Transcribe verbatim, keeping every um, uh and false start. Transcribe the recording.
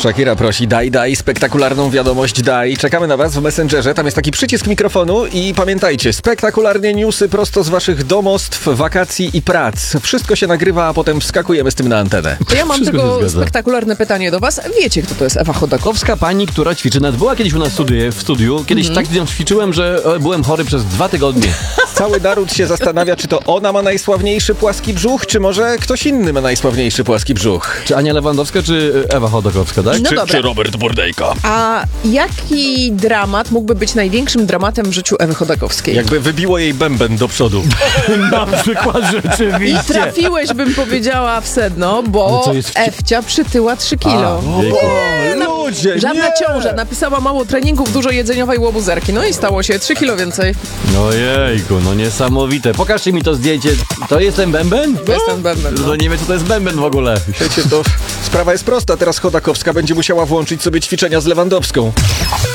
Shakira prosi, daj, daj, spektakularną wiadomość daj. Czekamy na was w Messengerze, tam jest taki przycisk mikrofonu i pamiętajcie, spektakularne newsy prosto z waszych domostw, wakacji i prac. Wszystko się nagrywa, a potem wskakujemy z tym na antenę. To ja mam Wszystko tylko się zgadza. spektakularne pytanie do was. Wiecie, kto to jest Ewa Chodakowska? Kowska pani, która ćwiczy, nawet była kiedyś u nas w studiu, w studiu. Kiedyś Mhm. tak z nią ćwiczyłem, że e, byłem chory przez dwa tygodnie. Cały naród się zastanawia, czy to ona ma najsławniejszy płaski brzuch, czy może ktoś inny ma najsławniejszy płaski brzuch. Czy Ania Lewandowska, czy Ewa Chodakowska, tak? No Czy, dobra. czy Robert Burdejka? A jaki dramat mógłby być największym dramatem w życiu Ewy Chodakowskiej? Jakby wybiło jej bęben do przodu. Na przykład I rzeczywiście. trafiłeś, bym powiedziała, w sedno, Ale bo co jest w- Ewcia przytyła trzy kilo. A, jejku. Ludzie, Żadna nie! ciąża, napisała mało treningów, dużo jedzeniowej łobuzerki. No i stało się trzy kilo więcej. Ojejku, no niesamowite. Pokażcie mi to zdjęcie. To jest ten bęben? To jest ten bęben. No nie wiem, co to jest bęben w ogóle. Wiecie, to sprawa jest prosta. Teraz Chodakowska będzie musiała włączyć sobie ćwiczenia z Lewandowską.